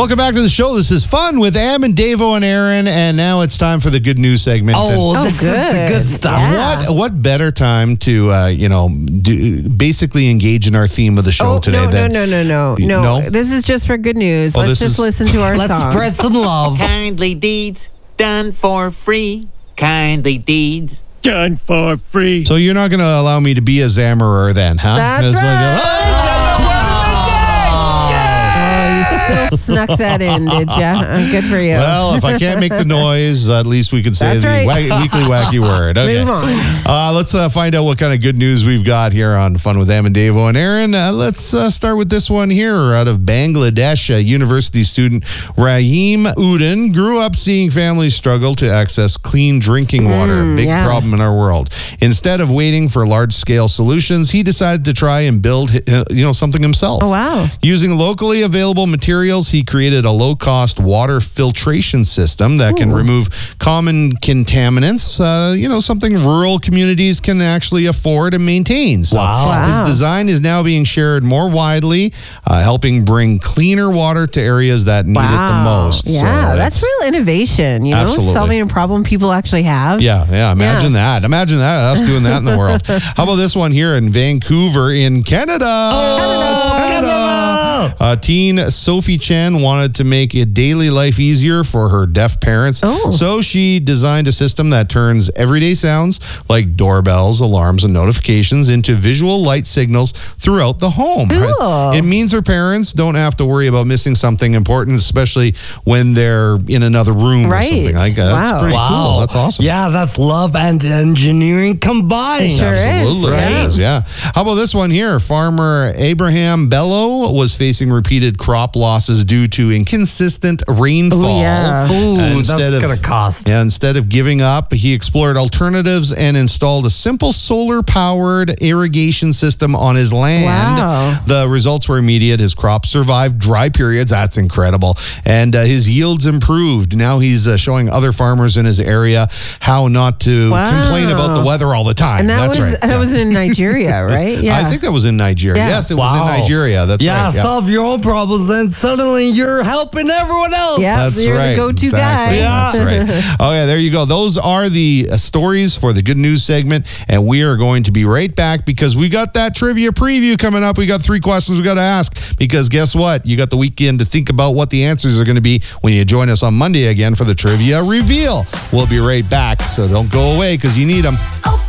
Welcome back to the show. This is Fun with Am and Davo and Aaron, and now it's time for the good news segment. This is the good stuff. Yeah. What better time to basically engage in our theme of the show today? No. This is just for good news. Let's just listen to our song. Let's spread some love. Kindly deeds done for free. Kindly deeds done for free. So you're not going to allow me to be a Zammerer then, huh? That's right. Still snuck that in, did ya? Good for you. Well, if I can't make the noise, at least we could say the weekly wacky word. Okay. Move on. Let's find out what kind of good news we've got here on Fun with Am and Davo and Aaron. Let's start with this one here out of Bangladesh. University student Rahim Udin grew up seeing families struggle to access clean drinking water. Big problem in our world. Instead of waiting for large-scale solutions, he decided to try and build something himself. Oh, wow. Using locally available materials, he created a low-cost water filtration system that can remove common contaminants, something rural communities can actually afford and maintain. So his design is now being shared more widely, helping bring cleaner water to areas that need it the most. Yeah, so that's real innovation, absolutely. Solving a problem people actually have. Yeah, imagine that. Imagine that, us doing that in the world. How about this one here in Vancouver in Canada? Canada! Teen Sophie Chen wanted to make daily life easier for her deaf parents. So she designed a system that turns everyday sounds like doorbells, alarms, and notifications into visual light signals throughout the home. It means her parents don't have to worry about missing something important, especially when they're in another room or something like that. That's pretty cool. That's awesome. Yeah, that's love and engineering combined. It sure Absolutely. is. Yeah. How about this one here? Farmer Abraham Bello was facing repeated crop losses due to inconsistent rainfall. That's going to cost. Yeah, instead of giving up, he explored alternatives and installed a simple solar-powered irrigation system on his land. The results were immediate. His crops survived dry periods. That's incredible. And his yields improved. Now he's showing other farmers in his area how not to complain about the weather all the time. And that was in Nigeria, right? I think that was in Nigeria. Yeah. Yes, it was in Nigeria. That's right. Solve your own problems, and suddenly you're helping everyone else. Yeah, that's you're right. the go-to guy. Yeah. That's right. Oh, yeah, there you go. Those are the stories for the good news segment, and we are going to be right back because we got that trivia preview coming up. We got 3 questions we got to ask because guess what? You got the weekend to think about what the answers are going to be when you join us on Monday again for the trivia reveal. We'll be right back, so don't go away because you need them.